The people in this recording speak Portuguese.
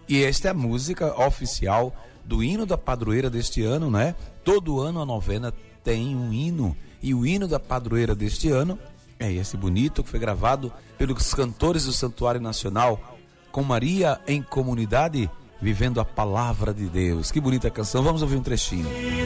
E esta é a música oficial do hino da padroeira deste ano, né? Todo ano a novena tem um hino, e o hino da padroeira deste ano é esse bonito que foi gravado pelos cantores do Santuário Nacional, com Maria em comunidade, vivendo a palavra de Deus. Que bonita canção, vamos ouvir um trechinho.